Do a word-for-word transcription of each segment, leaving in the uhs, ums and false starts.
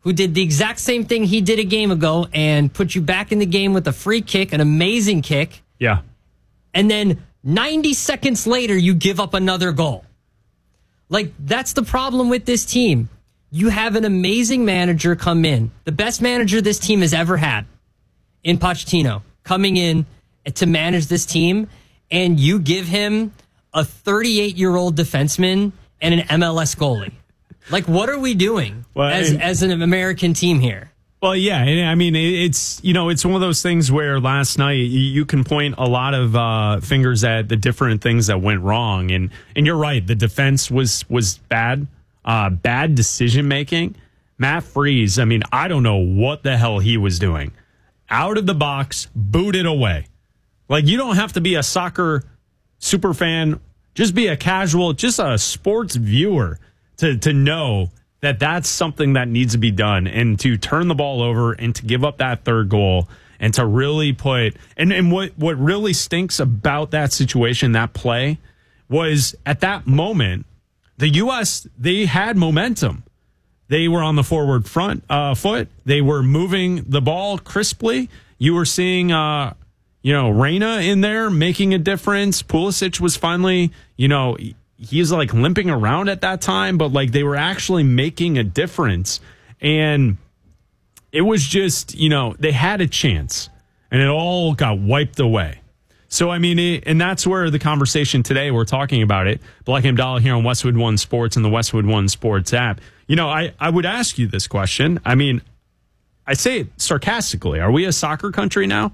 who did the exact same thing he did a game ago and put you back in the game with a free kick, an amazing kick. Yeah. And then ninety seconds later, you give up another goal. Like, that's the problem with this team. You have an amazing manager come in, the best manager this team has ever had, in Pochettino, coming in to manage this team, and you give him a thirty-eight-year-old defenseman and an M L S goalie. Like, what are we doing well, as, and, as an American team here? Well, yeah, I mean, it's, you know, it's one of those things where last night you can point a lot of uh, fingers at the different things that went wrong. And, and you're right, the defense was, was bad, uh, bad decision making. Matt Freese, I mean, I don't know what the hell he was doing. Out of the box, booted away. Like, you don't have to be a soccer super fan, just be a casual, just a sports viewer to, to know that that's something that needs to be done, and to turn the ball over and to give up that third goal and to really put and, and what, what really stinks about that situation, that play, was at that moment, the U S, they had momentum. They were on the forward front uh, foot. They were moving the ball crisply. You were seeing, uh, you know, Reyna in there making a difference. Pulisic was finally, you know, he's like limping around at that time, but like they were actually making a difference. And it was just, you know, they had a chance and it all got wiped away. So, I mean, it, and that's where the conversation today, we're talking about it. Black and Dollar here on Westwood One Sports and the Westwood One Sports app. You know, I, I would ask you this question. I mean, I say it sarcastically. Are we a soccer country now?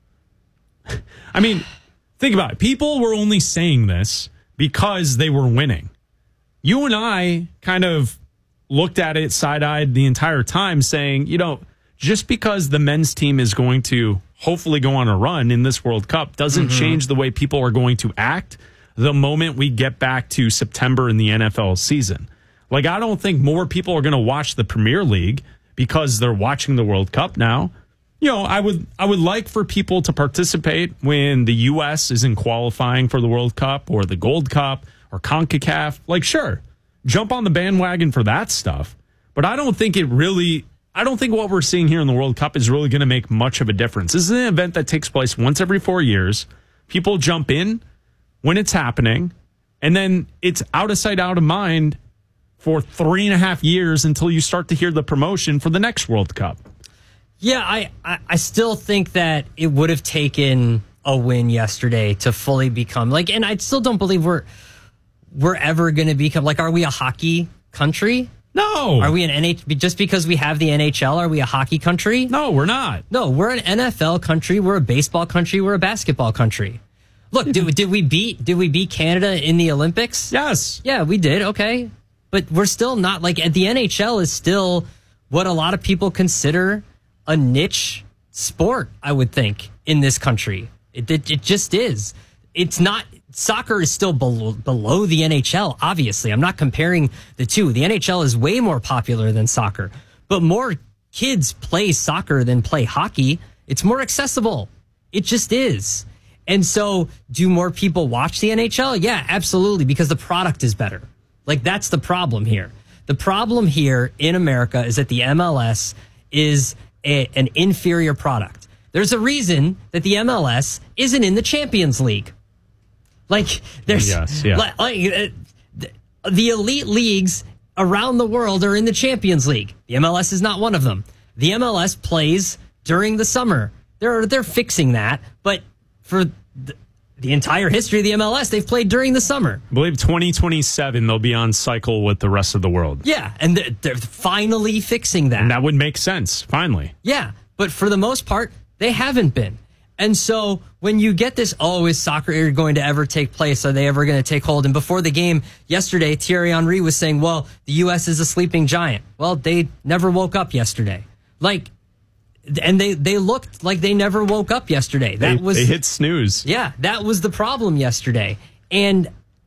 I mean, think about it. People were only saying this because they were winning. You and I kind of looked at it side-eyed the entire time saying, you know, just because the men's team is going to hopefully go on a run in this World Cup doesn't mm-hmm. change the way people are going to act the moment we get back to September in the N F L season. Like, I don't think more people are going to watch the Premier League because they're watching the World Cup now. You know, I would I would like for people to participate when the U S isn't qualifying for the World Cup or the Gold Cup or CONCACAF. Like, sure, jump on the bandwagon for that stuff. But I don't think it really, I don't think what we're seeing here in the World Cup is really going to make much of a difference. This is an event that takes place once every four years. People jump in when it's happening, and then it's out of sight, out of mind for three and a half years until you start to hear the promotion for the next World Cup. Yeah, I, I, I still think that it would have taken a win yesterday to fully become like, and I still don't believe we're we're ever going to become like, are we a hockey country? No. Are we an N H just because we have the N H L? Are we a hockey country? No, we're not. No, we're an N F L country. We're a baseball country. We're a basketball country. Look, did did we beat did we beat Canada in the Olympics? Yes. Yeah, we did. Okay, but we're still not like the N H L is still what a lot of people consider a niche sport, I would think, in this country. It, it it just is. It's not. Soccer is still below, below the N H L, obviously. I'm not comparing the two. The N H L is way more popular than soccer, but more kids play soccer than play hockey. It's more accessible. It just is. And so, do more people watch the N H L? Yeah, absolutely, because the product is better. Like, that's the problem here. The problem here in America is that the M L S is A, an inferior product. There's a reason that the M L S isn't in the Champions League. Like, there's yes, yeah. like, like uh, the elite leagues around the world are in the Champions League. The M L S is not one of them. The M L S plays during the summer. They're they're fixing that, but for the, the entire history of the M L S, they've played during the summer. I believe twenty twenty-seven they'll be on cycle with the rest of the world. Yeah, and they're, they're finally fixing that. And that would make sense, finally. Yeah, but for the most part, they haven't been. And so when you get this, oh, is soccer going to ever take place? Are they ever going to take hold? And before the game yesterday, Thierry Henry was saying, well, the U S is a sleeping giant. Well, they never woke up yesterday. Like, and they, they looked like they never woke up yesterday. That they, was they hit snooze. Yeah, that was the problem yesterday. And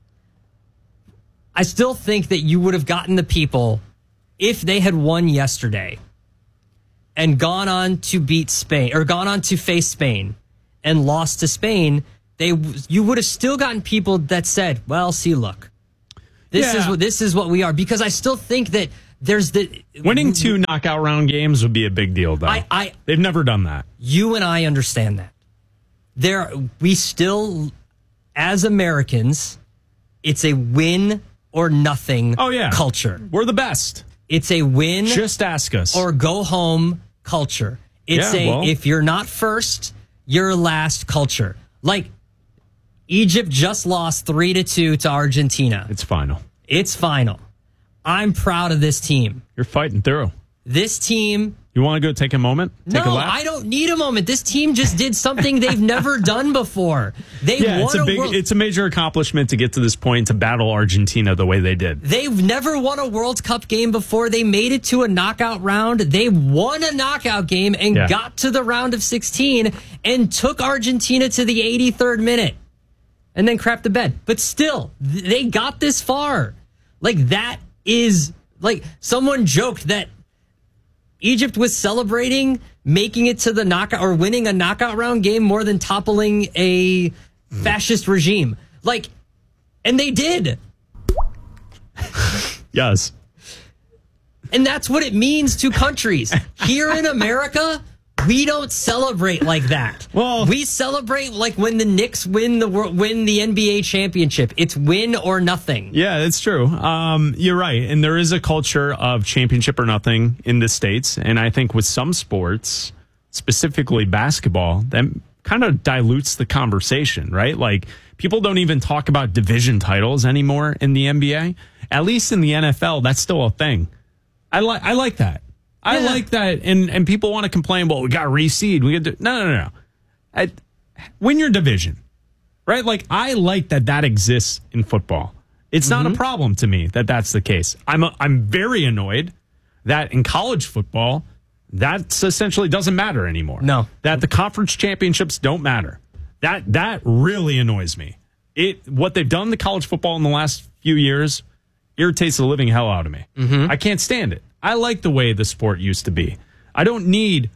I still think that you would have gotten the people if they had won yesterday and gone on to beat Spain or gone on to face Spain and lost to Spain. They you would have still gotten people that said, well, see, look, this yeah. is what this is what we are, because I still think that there's the winning two knockout round games would be a big deal, though. I, I, They've never done that. You and I understand that. There, we still, as Americans, it's a win or nothing oh, yeah. culture. We're the best. It's a win. Just ask us. Or go home culture. It's yeah, a, well. if you're not first, you're last culture. Like, Egypt just lost three to two to Argentina. It's final. It's final. I'm proud of this team. You're fighting through. This team. You want to go take a moment? Take no, a lap? I don't need a moment. This team just did something they've never done before. They yeah, won it's a big, world- it's a major accomplishment to get to this point to battle Argentina the way they did. They've never won a World Cup game before. They made it to a knockout round. They won a knockout game and yeah. got to the round of sixteen and took Argentina to the eighty-third minute and then crapped the bed. But still, they got this far. Like, that is, like, someone joked that Egypt was celebrating making it to the knockout or winning a knockout round game more than toppling a fascist regime. Like, and they did. Yes. And that's what it means to countries. Here in America, we don't celebrate like that. Well, we celebrate like when the Knicks win the win the N B A championship. It's win or nothing. Yeah, it's true. Um, you're right. And there is a culture of championship or nothing in the States. And I think with some sports, specifically basketball, that kind of dilutes the conversation, right? Like, people don't even talk about division titles anymore in the N B A. At least in the N F L, that's still a thing. I like I like that. I yeah. like that. And, and people want to complain, well, we got to reseed. We got to, no, no, no, no. I, win your division, right? Like, I like that that exists in football. It's mm-hmm. not a problem to me that that's the case. I'm a, I'm very annoyed that in college football, that essentially doesn't matter anymore. No. That the conference championships don't matter. That that really annoys me. It what they've done to college football in the last few years irritates the living hell out of me. Mm-hmm. I can't stand it. I like the way the sport used to be. I don't need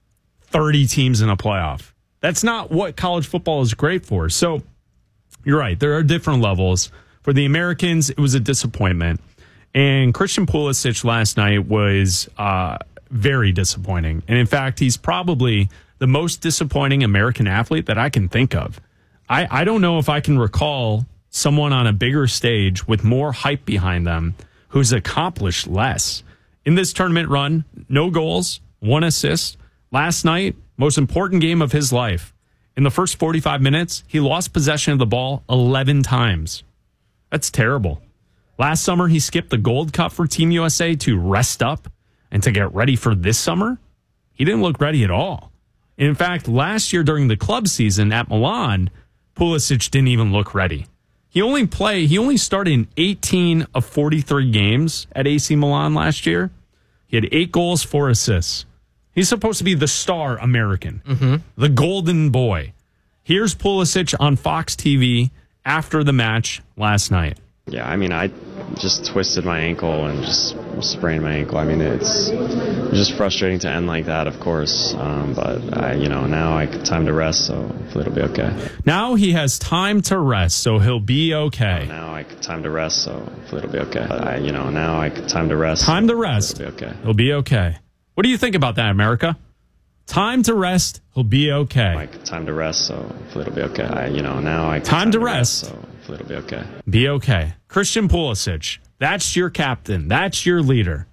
thirty teams in a playoff. That's not what college football is great for. So you're right. There are different levels. For the Americans, it was a disappointment. And Christian Pulisic last night was uh, very disappointing. And in fact, he's probably the most disappointing American athlete that I can think of. I, I don't know if I can recall someone on a bigger stage with more hype behind them who's accomplished less. In this tournament run, no goals, one assist. Last night, most important game of his life. In the first forty-five minutes, he lost possession of the ball eleven times. That's terrible. Last summer, he skipped the Gold Cup for Team U S A to rest up and to get ready for this summer. He didn't look ready at all. In fact, last year during the club season at Milan, Pulisic didn't even look ready. He only play. He only started in eighteen of forty-three games at A C Milan last year. He had eight goals, four assists. He's supposed to be the star American, mm-hmm. the golden boy. Here's Pulisic on Fox T V after the match last night. Yeah, I mean, I just twisted my ankle and just sprained my ankle. I mean, it's just frustrating to end like that, of course. Um, but, I, you know, now I have time to rest, so hopefully it'll be okay. Now he has time to rest, so he'll be okay. Now I have time to rest, so hopefully it'll be okay. But I, you know, now I have time to rest. Time so to rest. It'll be okay. He'll be okay. What do you think about that, America? Time to rest. He'll be okay. I have time to rest, so hopefully it'll be okay. I, you know, now I have time, time to rest. rest, so hopefully it'll be okay. Be okay. Christian Pulisic, that's your captain. That's your leader.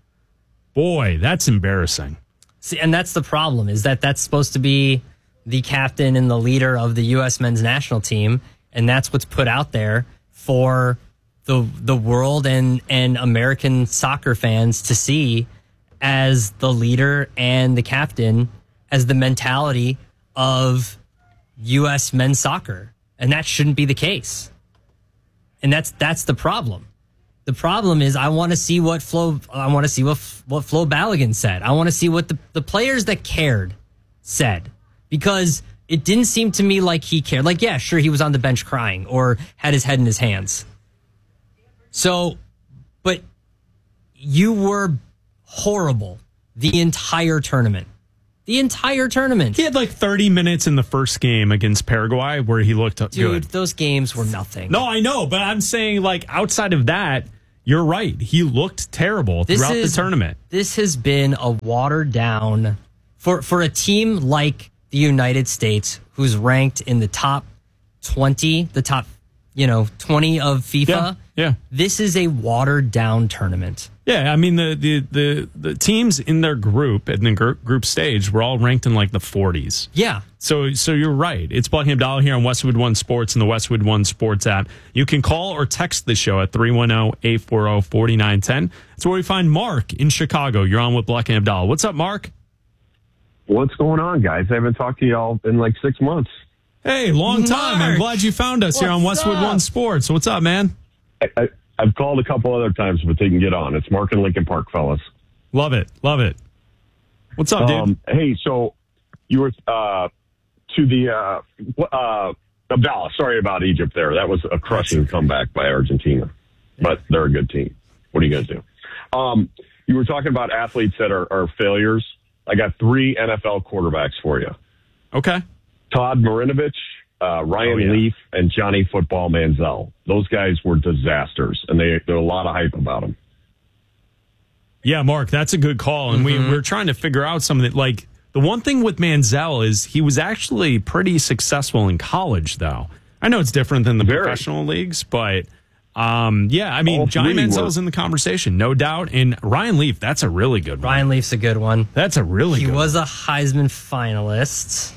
Boy, that's embarrassing. See, and that's the problem, is that that's supposed to be the captain and the leader of the U S men's national team, and that's what's put out there for the the world and, and American soccer fans to see as the leader and the captain, as the mentality of U S men's soccer. And that shouldn't be the case. And that's that's the problem. The problem is I want to see what Flo I want to see what what Flo Balogun said. I want to see what the, the players that cared said, because it didn't seem to me like he cared. Like, yeah, sure, he was on the bench crying or had his head in his hands. So, but you were horrible the entire tournament. The entire tournament. He had like thirty minutes in the first game against Paraguay where he looked Dude, good. Those games were nothing. No, I know, but I'm saying, like, outside of that, you're right. He looked terrible This throughout is- the tournament. This has been a watered down for for a team like the United States, who's ranked in the top twenty, the top, you know, twenty of FIFA. Yeah, yeah. This is a watered down tournament. Yeah, I mean, the, the, the, the teams in their group, in the group, group stage, were all ranked in like the forties. Yeah. So so you're right. It's Bucky Abdallah here on Westwood One Sports and the Westwood One Sports app. You can call or text the show at three one zero, eight four zero, four nine one zero. That's where we find Mark in Chicago. You're on with Bucky Abdallah. What's up, Mark? What's going on, guys? I haven't talked to y'all in like six months. Hey, long time. Mark. I'm glad you found us here on What's Westwood up? One Sports. What's up, man? I, I, I've called a couple other times, but they can get on. It's Mark in Lincoln Park, fellas. Love it. Love it. What's up, dude? Um, hey, so you were uh, to the uh, uh, Abdallah. Sorry about Egypt there. That was a crushing comeback by Argentina, but they're a good team. What are you going to do? Um, you were talking about athletes that are, are failures. I got three N F L quarterbacks for you. Okay. Todd Marinovich, uh, Ryan Oh, yeah. Leaf, and Johnny Football Manziel. Those guys were disasters, and they, there's a lot of hype about them. Yeah, Mark, that's a good call. And Mm-hmm. we, we're trying to figure out some of it. Like, the one thing with Manziel is he was actually pretty successful in college, though. I know it's different than the Very. professional leagues, but um, yeah, I mean, All Johnny three Manziel's were. in the conversation, no doubt. And Ryan Leaf, that's a really good one. Ryan Leaf's a good one. That's a really He good was one. a Heisman finalist.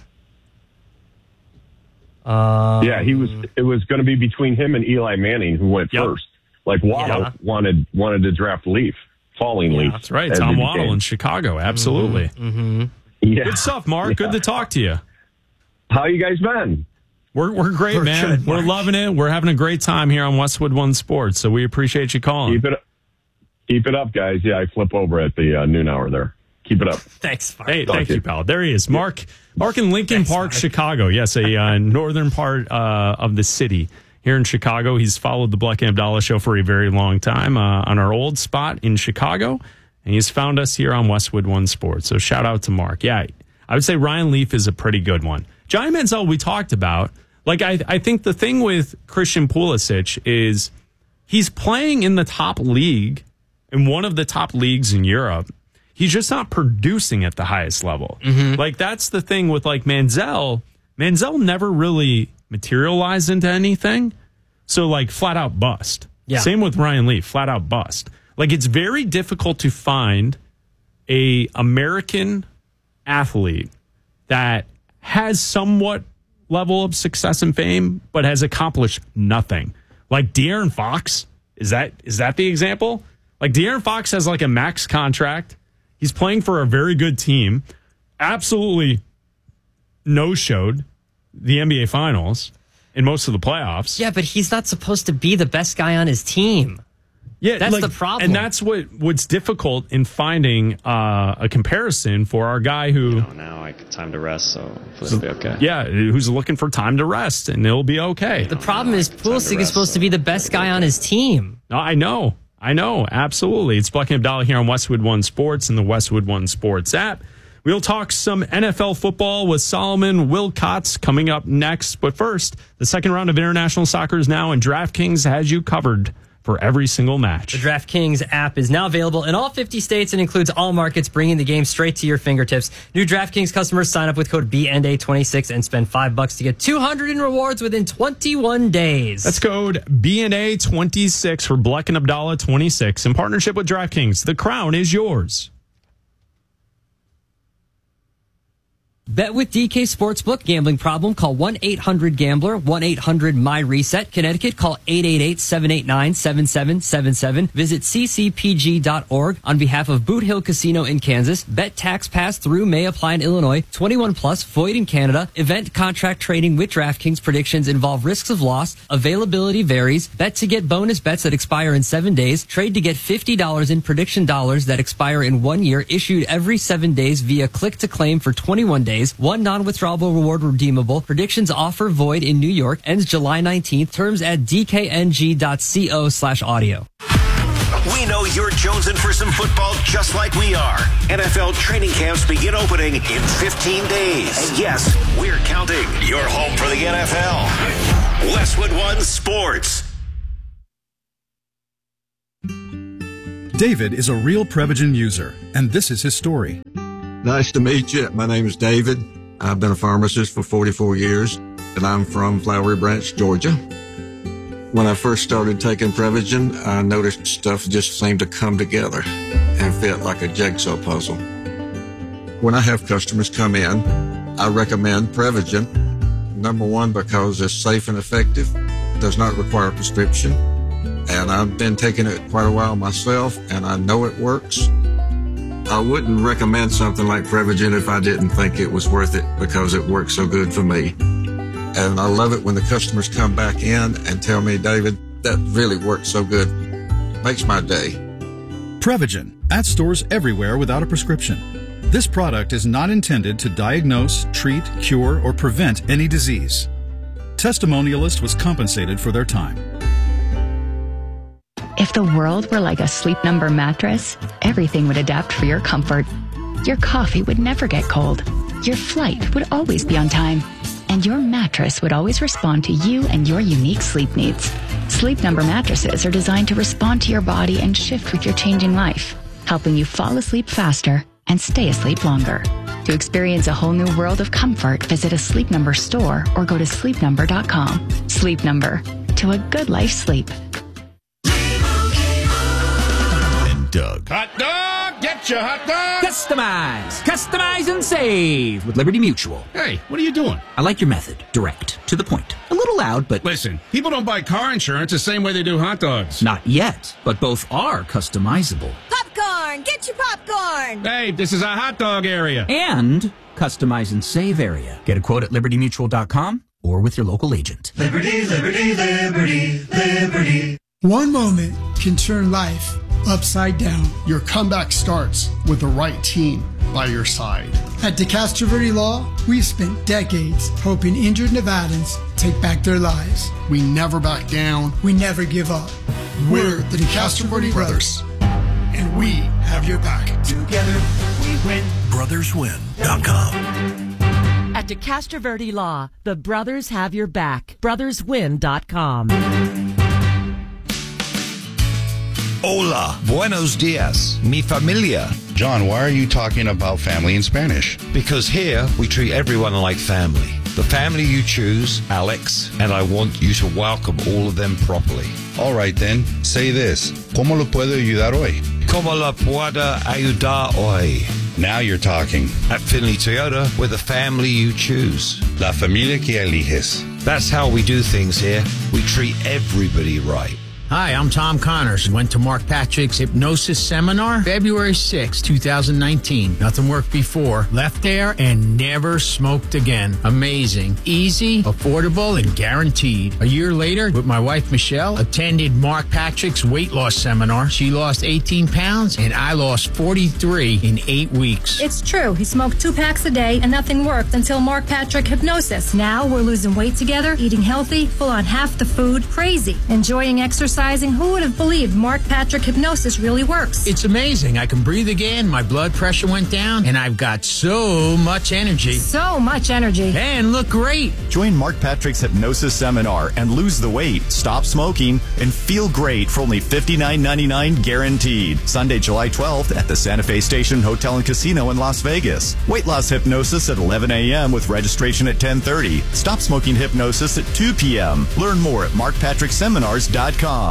Um, Yeah, he was. It was going to be between him and Eli Manning, who went Yep. first. Like Waddle Yeah. wanted wanted to draft Leaf, falling Leaf. That's right. as Tom he Waddle became. in Chicago. Absolutely. Yeah. Good stuff, Mark. Good to talk to you. How you guys been? We're, we're great, We're man. good, We're Mark. loving it. We're having a great time here on Westwood One Sports. So we appreciate you calling. Keep it keep it up, guys. Yeah, I flip over at the uh, noon hour there. Keep it up. Thanks, Mark. Hey, Talk thank to you, you. pal. There he is. Mark Mark in Lincoln Thanks, Park, Mark. Chicago. Yes, a uh, northern part uh, of the city here in Chicago. He's followed the Black and Abdallah show for a very long time uh, on our old spot in Chicago. And he's found us here on Westwood One Sports. So shout out to Mark. Yeah, I would say Ryan Leaf is a pretty good one. Johnny Manziel, we talked about. Like, I, I think the thing with Christian Pulisic is he's playing in the top league, in one of the top leagues in Europe. He's just not producing at the highest level. Like, that's the thing with, like, Manziel. Manziel never really materialized into anything. So, like, flat out bust. Yeah. Same with Ryan Leaf, flat out bust. Like, it's very difficult to find a American athlete that has somewhat level of success and fame, but has accomplished nothing. Like De'Aaron Fox, is that is that the example? Like De'Aaron Fox has like a max contract. He's playing for a very good team. Absolutely no-showed the N B A Finals in most of the playoffs. Yeah, but he's not supposed to be the best guy on his team. Yeah, That's the problem. and that's what what's difficult in finding uh, a comparison for our guy who. Oh, now I got time to rest, so hopefully it'll be okay. Yeah, who's looking for time to rest, and it'll be okay. The problem is time to Pulisic is rest, supposed to so be the best guy on his team. No, I know. I know. Absolutely. It's Bucky Abdallah here on Westwood One Sports and the Westwood One Sports app. We'll talk some N F L football with Solomon Wilcots coming up next. But first, the second round of international soccer is now, and DraftKings has you covered for every single match. The DraftKings app is now available in all fifty states and includes all markets, bringing the game straight to your fingertips. New DraftKings customers sign up with code B N A twenty-six and spend five bucks to get two hundred in rewards within twenty-one days. That's code B N A twenty-six for Black and Abdallah twenty-six in partnership with DraftKings. The crown is yours. Bet with D K Sportsbook. Gambling problem? Call one eight hundred gambler, one eight hundred my reset. Connecticut, call eight eight eight, seven eight nine, seven seven seven seven. Visit c c p g dot org on behalf of Boot Hill Casino in Kansas. Bet tax pass through may apply in Illinois. twenty-one plus, void in Canada. Event contract trading with DraftKings. Predictions involve risks of loss. Availability varies. Bet to get bonus bets that expire in seven days. Trade to get fifty dollars in prediction dollars that expire in one year. Issued every seven days via click to claim for twenty-one days. One non-withdrawable reward redeemable. Predictions offer void in New York. Ends July nineteenth. Terms at d k n g dot co slash audio. We know you're jonesing for some football just like we are. N F L training camps begin opening in fifteen days. And yes, we're counting. You're home for the N F L. Westwood One Sports. David is a real Prevagen user, and this is his story. Nice to meet you. My name is David. I've been a pharmacist for forty-four years, and I'm from Flowery Branch, Georgia. When I first started taking Prevagen, I noticed stuff just seemed to come together and fit like a jigsaw puzzle. When I have customers come in, I recommend Prevagen. Number one, because it's safe and effective, does not require a prescription, and I've been taking it quite a while myself, and I know it works. I wouldn't recommend something like Prevagen if I didn't think it was worth it because it works so good for me. And I love it when the customers come back in and tell me, David, that really worked so good. Makes my day. Prevagen, at stores everywhere without a prescription. This product is not intended to diagnose, treat, cure, or prevent any disease. Testimonialist was compensated for their time. If the world were like a Sleep Number mattress, everything would adapt for your comfort. Your coffee would never get cold. Your flight would always be on time. And your mattress would always respond to you and your unique sleep needs. Sleep Number mattresses are designed to respond to your body and shift with your changing life, helping you fall asleep faster and stay asleep longer. To experience a whole new world of comfort, visit a Sleep Number store or go to sleep number dot com. Sleep Number. To a good life sleep. And Doug. Hot dog! Get your hot dog! Customize! Customize and save with Liberty Mutual. Hey, what are you doing? I like your method. Direct. To the point. A little loud, but... Listen, people don't buy car insurance the same way they do hot dogs. Not yet, but both are customizable. Popcorn! Get your popcorn! Hey, this is a hot dog area. And customize and save area. Get a quote at liberty mutual dot com or with your local agent. Liberty, liberty, liberty, liberty. One moment can turn life upside down. Your comeback starts with the right team by your side. At DeCastro Verde Law, we've spent decades helping injured Nevadans take back their lives. We never back down. We never give up. We're the DeCastro Verde Brothers, and we have your back. Together, we win. brothers win dot com. At DeCastro Verde Law, the brothers have your back. brothers win dot com. Hola, buenos dias, mi familia. John, why are you talking about family in Spanish? Because here we treat everyone like family. The family you choose, Alex, and I want you to welcome all of them properly. All right then, say this. ¿Cómo lo puedo ayudar hoy? ¿Cómo la puedo ayudar hoy? Now you're talking. At Finley Toyota, we're the family you choose. La familia que eliges. That's how we do things here. We treat everybody right. Hi, I'm Tom Connors and went to Mark Patrick's Hypnosis Seminar February sixth, twenty nineteen. Nothing worked before. Left there and never smoked again. Amazing. Easy, affordable, and guaranteed. A year later, with my wife Michelle, attended Mark Patrick's weight loss seminar. She lost eighteen pounds and I lost forty-three in eight weeks. It's true. He smoked two packs a day and nothing worked until Mark Patrick Hypnosis. Now we're losing weight together, eating healthy, full on half the food, crazy, enjoying exercise. Who would have believed Mark Patrick Hypnosis really works? It's amazing. I can breathe again, my blood pressure went down, and I've got so much energy. So much energy. And look great. Join Mark Patrick's Hypnosis Seminar and lose the weight, stop smoking, and feel great for only fifty-nine ninety-nine guaranteed. Sunday, July twelfth at the Santa Fe Station Hotel and Casino in Las Vegas. Weight loss hypnosis at eleven a.m. with registration at ten thirty. Stop smoking hypnosis at two p.m. Learn more at mark patrick seminars dot com.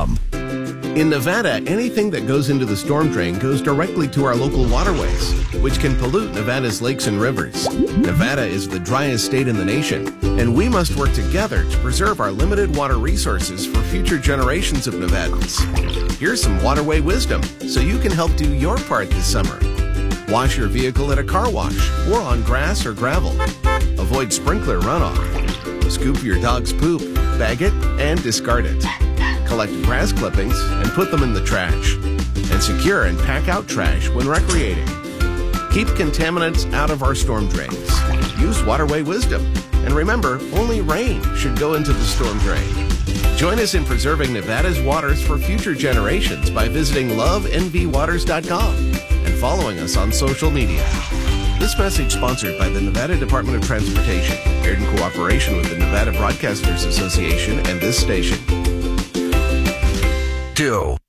In Nevada, anything that goes into the storm drain goes directly to our local waterways, which can pollute Nevada's lakes and rivers. Nevada is the driest state in the nation, and we must work together to preserve our limited water resources for future generations of Nevadans. Here's some waterway wisdom so you can help do your part this summer. Wash your vehicle at a car wash or on grass or gravel. Avoid sprinkler runoff. Scoop your dog's poop, bag it, and discard it. Collect grass clippings and put them in the trash. And secure and pack out trash when recreating. Keep contaminants out of our storm drains. Use waterway wisdom. And remember, only rain should go into the storm drain. Join us in preserving Nevada's waters for future generations by visiting love n v waters dot com and following us on social media. This message sponsored by the Nevada Department of Transportation, aired in cooperation with the Nevada Broadcasters Association and this station. Two.